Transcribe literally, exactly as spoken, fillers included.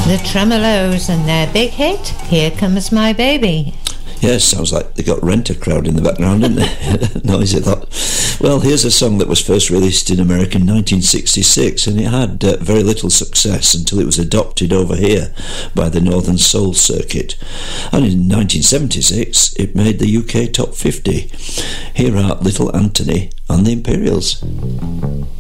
The Tremeloes and their big hit, Here Comes My Baby. Yes, sounds like they got Rent-A-Crowd in the background, didn't they? Noisy thought. Well, here's a song that was first released in America in nineteen sixty-six, and it had uh, very little success until it was adopted over here by the Northern Soul Circuit. And in nineteen seventy-six, it made the U K Top fifty. Here are Little Anthony and the Imperials.